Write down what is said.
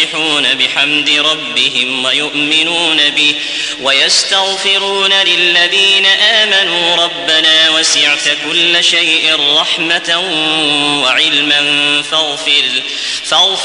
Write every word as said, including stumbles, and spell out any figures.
يسبحون بحمد ربهم ويؤمنون به ويستغفرون للذين آمنوا ربنا وسعت كل شيء رحمة وعلما فاغفر, فاغفر